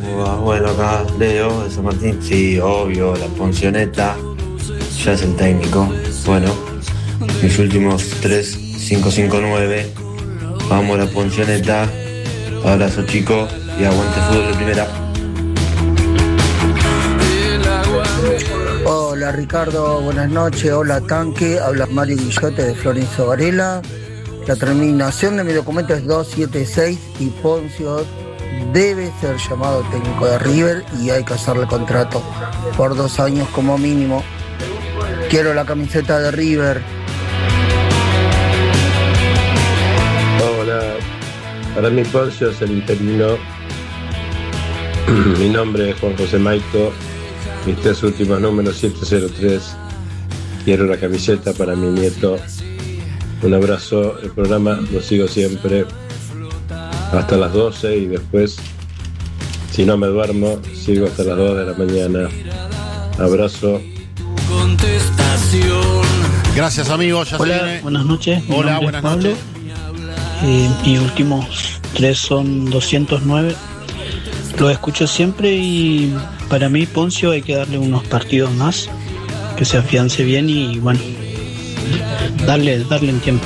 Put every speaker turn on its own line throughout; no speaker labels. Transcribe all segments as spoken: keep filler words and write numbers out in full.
¿Cómo va? Bueno, acá Leo de San Martín. Sí, obvio, la Poncioneta ya es el técnico. Bueno, mis últimos tres, cinco, cinco, nueve. Vamos la Poncioneta. Abrazo, chicos, y aguante fútbol de primera.
Hola Ricardo, buenas noches. Hola Tanque, habla Mario Guillote de Florencio Varela. La terminación de mi documento es doscientos setenta y seis y Poncio debe ser llamado técnico de River y hay que hacerle contrato por dos años como mínimo. Quiero la camiseta de River.
Hola, para mí Poncio es el interino. Mi nombre es Juan José Maito. Mis tres últimos números siete cero tres. Quiero la camiseta para mi nieto. Un abrazo, el programa lo sigo siempre hasta las doce y después, si no me duermo, sigo hasta las dos de la mañana. Abrazo.
Gracias, amigos. Ya
Hola,
se viene.
buenas noches. Mi
Hola,
nombre
buenas
es Pablo.
noches.
Eh, mis últimos tres son doscientos nueve. Lo escucho siempre y para mí Poncio hay que darle unos partidos más, que se afiance bien y bueno, darle, darle en tiempo.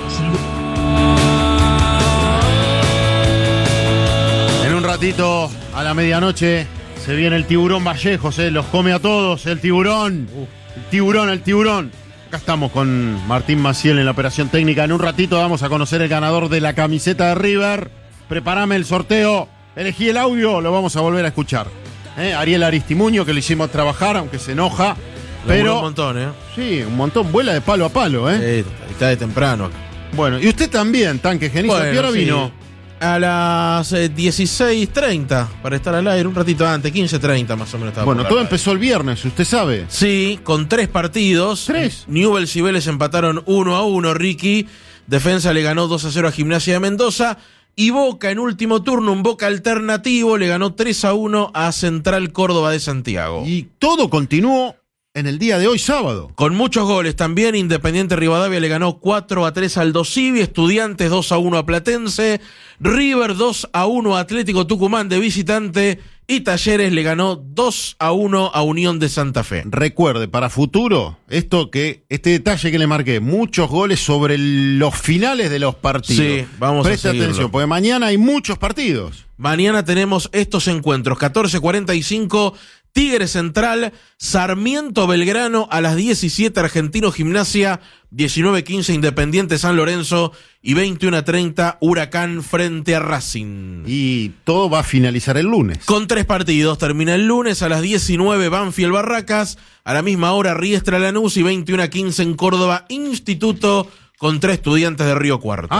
En un ratito, a la medianoche, se viene el tiburón Vallejos, eh, los come a todos, el tiburón. El tiburón, el tiburón. Acá estamos con Martín Maciel en la operación técnica. En un ratito vamos a conocer el ganador de la camiseta de River. Preparame el sorteo. Elegí el audio, lo vamos a volver a escuchar. ¿Eh? Ariel Aristimuño, que lo hicimos trabajar, aunque se enoja. Pero
un montón, ¿eh?
Sí, un montón. Vuela de palo a palo, ¿eh?
Sí, está de temprano acá.
Bueno, y usted también, Tanque Genizo. ¿A qué hora
sí.
vino?
A las eh, dieciséis treinta, para estar al aire, un ratito antes, quince treinta más o menos. Estaba
Bueno,
por
todo
acá.
empezó el viernes, ¿usted sabe?
Sí, con tres partidos.
¿Tres?
Newell's y Vélez empataron uno a uno, Ricky. Defensa le ganó dos a cero a Gimnasia de Mendoza. Y Boca, en último turno, un Boca alternativo, le ganó tres a uno a Central Córdoba de Santiago.
Y todo continuó en el día de hoy, sábado.
Con muchos goles también, Independiente Rivadavia le ganó cuatro a tres al Dosivi, Estudiantes dos a uno a Platense, River dos a uno a Atlético Tucumán de visitante y Talleres le ganó dos a uno a Unión de Santa Fe.
Recuerde, para futuro, esto que este detalle que le marqué, muchos goles sobre los finales de los partidos.
Sí, vamos
Preste
a seguirlo.
atención, porque mañana hay muchos partidos.
Mañana tenemos estos encuentros, catorce cuarenta y cinco, Tigre Central, Sarmiento Belgrano a las diecisiete, Argentino Gimnasia, diecinueve quince, Independiente San Lorenzo y veintiuno treinta, Huracán frente a Racing.
Y todo va a finalizar el lunes.
Con tres partidos, termina el lunes a las diecinueve, Banfield Barracas, a la misma hora Riestra Lanús y veintiuno quince en Córdoba, Instituto contra Estudiantes de Río Cuarto.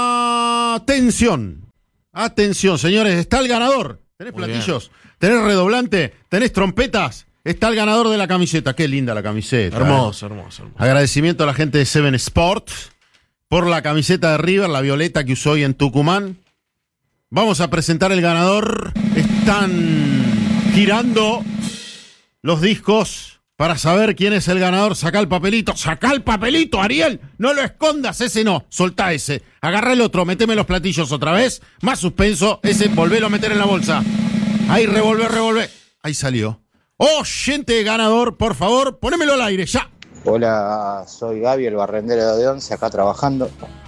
Atención, atención, señores, está el ganador. ¿Tenés
Muy
platillos? ¿Tenés redoblante? ¿Tenés trompetas? Está el ganador de la camiseta. Qué linda la camiseta.
Hermoso,
eh.
hermoso, hermoso.
Agradecimiento a la gente de Seven Sports por la camiseta de River, la violeta que usó hoy en Tucumán. Vamos a presentar el ganador. Están girando los discos para saber quién es el ganador. Sacá el papelito. Sacá el papelito, Ariel. No lo escondas. Ese no. Soltá ese. Agarrá el otro. Meteme los platillos otra vez. Más suspenso. Ese, volvelo a meter en la bolsa. Ahí, revolver, revolver. Ahí salió. Oyente ganador, por favor, ponémelo al aire, ya.
Hola, soy Gaby, el barrendero de Once, acá trabajando.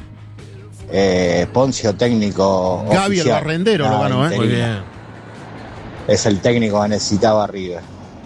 Eh, Poncio, técnico
Gaby,
oficial,
el barrendero,
nada
lo ganó, ¿eh?
interino.
Muy bien.
Es el técnico que necesitaba River.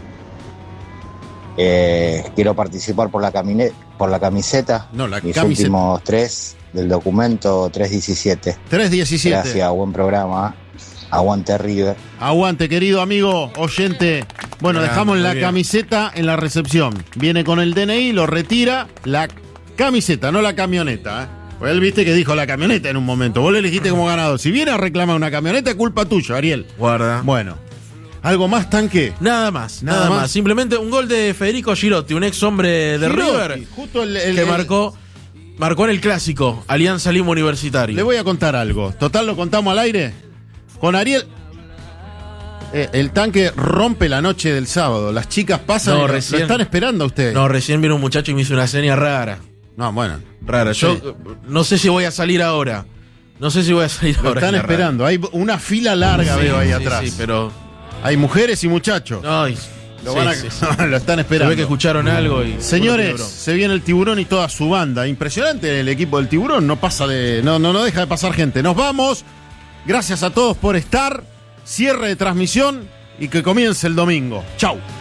Eh, quiero participar por la, camine- por la camiseta.
No, la
Mis
camiseta.
últimos tres del documento tres diecisiete.
tres diecisiete.
Gracias, buen programa. Aguante River.
Aguante, querido amigo oyente. Bueno,
Grande,
dejamos
muy
la
bien.
camiseta en la recepción. Viene con el D N I, lo retira. La camiseta, no la camioneta. ¿eh? Pues él viste que dijo la camioneta en un momento. Vos le elegiste como ganador. Si viene a reclamar una camioneta, es culpa tuya, Ariel.
Guarda.
Bueno, ¿algo más, Tanque?
Nada más, nada,
Nada
más.
más.
Simplemente un gol de Federico Girotti, un ex hombre de
Girotti,
River,
justo el, el-
que
el-
marcó, marcó en el clásico, Alianza Lima Universitario.
Le voy a contar algo. Total, lo contamos al aire. Con Ariel. Eh, el Tanque rompe la noche del sábado. Las chicas pasan
No,
y lo-
recién-
lo están esperando a ustedes.
No, recién vino un muchacho y me hizo una seña rara.
No, bueno.
Rara. Yo
Sí.
eh, no sé si voy a salir ahora. No sé si voy a salir
Lo
ahora.
están
es la rara.
esperando. Hay una fila larga,
Sí,
veo ahí
sí,
atrás.
Sí, pero
Hay mujeres y muchachos.
Ay,
Lo,
sí,
van a-
sí, sí.
lo están
Se
esperando.
ve que escucharon algo y.
Señores, se viene el Tiburón y toda su banda. Impresionante el equipo del Tiburón. No pasa de. No, no, no deja de pasar gente. Nos vamos. Gracias a todos por estar. Cierre de transmisión y que comience el domingo. Chau.